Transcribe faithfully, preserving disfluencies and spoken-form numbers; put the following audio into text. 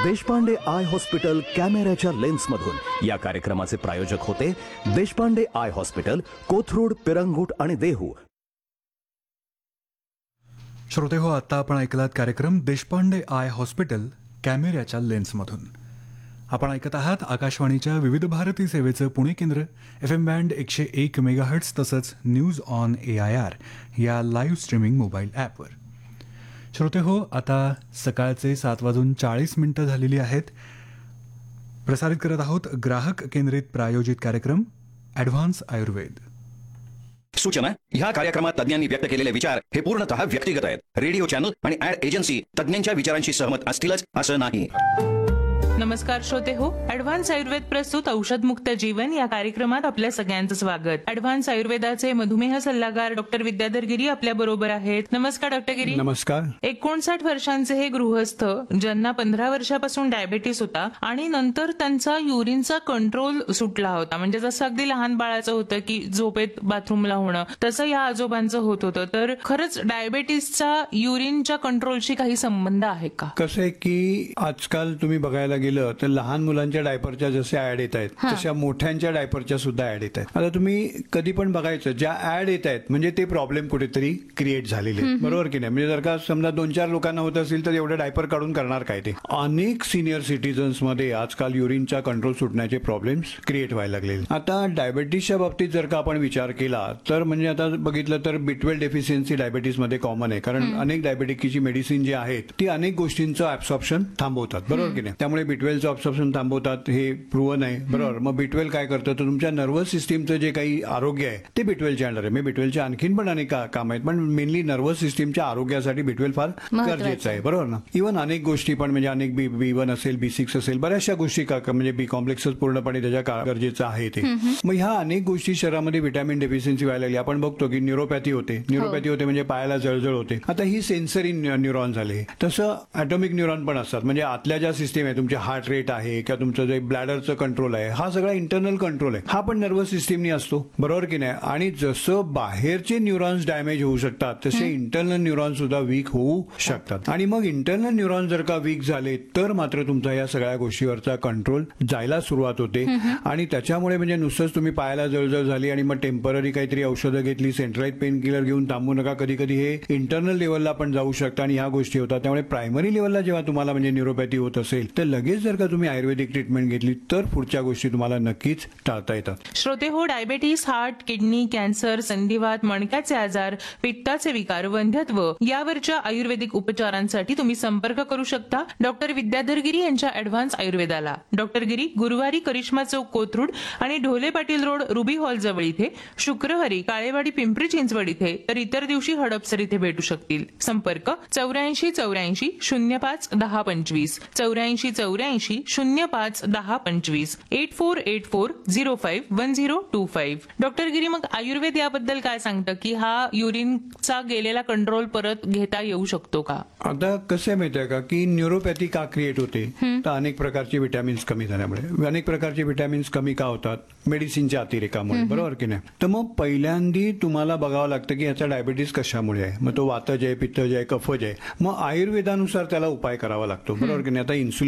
Deshpande I hospital कॅमेऱ्याच्या लेन्समधून या कार्यक्रमाचे प्रायोजक होते देशपांडे आय हॉस्पिटल, कोथरूड, पिरंगुट आणि देहू. श्रोते हो, आता आपण ऐकलात कार्यक्रम देशपांडे आय हॉस्पिटल कॅमेऱ्याच्या लेन्समधून. आपण ऐकत आहात आकाशवाणीच्या विविध भारती सेवेचं पुणे केंद्र, एफ एम बँड एकशे एक मेगाहर्ट्स तसंच news on A I R या लाईव्ह स्ट्रीमिंग मोबाईल ॲपवर. श्रोते हो, आता सकाळचे सात वाजून चाळीस मिनिटं झालेली आहेत. प्रसारित करत आहोत ग्राहक केंद्रित प्रायोजित कार्यक्रम ॲडव्हान्स आयुर्वेद. सूचना: ह्या कार्यक्रमात तज्ञांनी व्यक्त केलेले विचार हे पूर्णतः व्यक्तिगत आहेत. रेडिओ चॅनल आणि ऍड एजन्सी तज्ञांच्या विचारांशी सहमत असतीलच असं नाही. नमस्कार श्रोते हो, ॲडव्हान्स आयुर्वेद प्रस्तुत औषधमुक्त जीवन या कार्यक्रमात आपल्या सगळ्यांचं स्वागत. ॲडव्हान्स आयुर्वेदाचे मधुमेह सल्लागार डॉक्टर विद्याधर गिरी आपल्या बरोबर आहेत. नमस्कार डॉक्टर गिरी. नमस्कार. एकोणसाठ वर्षांचे हे गृहस्थ ज्यांना पंधरा वर्षापासून डायबेटीस होता आणि नंतर त्यांचा युरिनचा कंट्रोल सुटला होता. म्हणजे जसं अगदी लहान बाळाचं होतं की झोपेत बाथरूमला होणं, तसं या आजोबांचं होत होतं. तर खरंच डायबेटीसचा युरिनच्या कंट्रोलशी काही संबंध आहे का? कसं आहे की आजकाल तुम्ही बघायला गेलं तर लहान मुलांच्या डायपरच्या जसे ऍड येत आहेत तशा मोठ्यांच्या डायपरच्या सुद्धा ऍड येत आहेत. आता तुम्ही कधी पण बघायचं, ज्या ऍड येत आहेत म्हणजे ते प्रॉब्लेम कुठेतरी क्रिएट झालेले आहेत, बरोबर की नाही? म्हणजे जर का समजा दोन चार लोकांना होत असेल तर एवढं डायपर काढून करणार काय ते? अनेक सिनियर सिटीजन्स मध्ये आजकाल युरिनचा कंट्रोल सुटण्याचे प्रॉब्लेम्स क्रिएट व्हायला लागले. आता डायबेटीसच्या बाबतीत जर का आपण विचार केला तर म्हणजे आता बघितलं तर बी ट्वेल्व डेफिशियन्सी डायबेटीस मध्ये कॉमन आहे, कारण अनेक डायबेटिकची मेडिसिन जी आहेत ती अनेक गोष्टींचं ऍब्सॉर्प्शन थांबवतात, बरोबर की नाही? त्यामुळे बी ट्वेल्वचं ऑब्सॉर्प्शन थांबवतात, हे प्रूव्हन आहे, बरोबर. मग बी ट्वेल्व काय करतं तर तुमच्या नर्व्हस सिस्टीमचं जे काही आरोग्य आहे ते बी ट्वेल्वच्या अंडर आहे. म्हणजे बी ट्वेल्वच्या आणखीन पण अनेक काम आहेत, पण मेनली नर्व्हस सिस्टीमच्या आरोग्यासाठी बी ट्वेल्व फार गरजेचं आहे, बरोबर ना? इव्हन अनेक गोष्टी पण म्हणजे अनेक बी बी वन असेल, बी सिक्स असेल, बऱ्याचशा गोष्टी का म्हणजे बी कॉम्प्लेक्स पूर्णपणे त्याच्या गरजेचं आहे ते. मग ह्या अनेक गोष्टी शरीरामध्ये व्हिटॅमिन डेफिशियन्सी व्हायला लागली. आपण बघतो की न्यूरोपॅथी होते, न्यूरोपॅथी होते म्हणजे पायाला जळजळ होते. आता ही सेन्सरी न्यूरॉन झाले. तसं ॲटॉमिक न्यूरॉन पण असतात, म्हणजे आतल्या ज्या सिस्टीम आहे, तुमचे हार्ट रेट आहे किंवा तुमचं जे ब्लॅडरचं कंट्रोल आहे, हा सगळा इंटरनल कंट्रोल आहे, हा पण नर्व्हस सिस्टीमनी असतो, बरोबर की नाही? आणि जसं बाहेरचे न्यूरॉन्स डॅमेज होऊ शकतात तसे इंटरनल न्यूरॉन सुद्धा वीक होऊ शकतात. आणि मग इंटरनल न्यूरॉन जर का वीक झाले तर मात्र तुमचा या सगळ्या गोष्टीवरचा कंट्रोल जायला सुरुवात होते. आणि त्याच्यामुळे म्हणजे नुसतंच तुम्ही पायाला जळजळ झाली आणि मग टेम्पररी काहीतरी औषधं घेतली, सेंट्रलाइज पेन किलर घेऊन थांबू नका. कधी कधी हे इंटरनल लेवलला पण जाऊ शकतं आणि ह्या गोष्टी होतात. त्यामुळे प्रायमरी लेवलला जेव्हा तुम्हाला म्हणजे न्यूरोपॅथी होत असेल तर लगेच जर का तुम्ही आयुर्वेदिक ट्रीटमेंट घेतली तर पुढच्या गोष्टी तुम्हाला नक्कीच टाळता येतात. श्रोते हो, डायबेटीस, हार्ट, किडनी, कॅन्सर, संधिवात, मणक्याचे आजार, पित्ताचे विकार, वंध्यत्व यावरच्या आयुर्वेदिक उपचारांसाठी तुम्ही संपर्क करू शकता डॉक्टर विद्याधर गिरी यांच्या ॲडव्हान्स आयुर्वेदाला. डॉक्टर गिरी गुरुवारी करिश्मा चौक कोथरूड आणि Dhole Patil road ruby hall जवळ इथे, शुक्रवारी काळेवाडी पिंपरी चिंचवड इथे, तर इतर दिवशी हडपसर इथे भेटू शकतील. संपर्क चौऱ्याऐंशी चौऱ्याऐंशी शून्य पाच दहा पंचवीस चौऱ्याऐंशी चौऱ्याऐंशी शून्य पाच दहा पंचवीस eight four eight four zero five one zero to five. Doctor गिरी, मग आयुर्वेद याबद्दल काय सांगतं की हा युरिनचा गेलेला कंट्रोल परत घेता येऊ शकतो का? आता कसं आहे माहिती आहे का की न्यूरोपॅथी का क्रिएट होते तर अनेक प्रकारचे विटॅमिन्स कमी झाल्यामुळे. अनेक प्रकारचे विटॅमिन्स कमी का होतात? मेडिसिनच्या अतिरेकामुळे, बरोबर की नाही? तर मग पहिल्यांदी तुम्हाला बघावं लागतं की याचा डायबिटीस कशामुळे आहे. मग तो वातज आहे, पित्तज आहे, कफज आहे. मग आयुर्वेदानुसार त्याला उपाय करावा लागतो, बरोबर की नाही? आता इन्सुलिन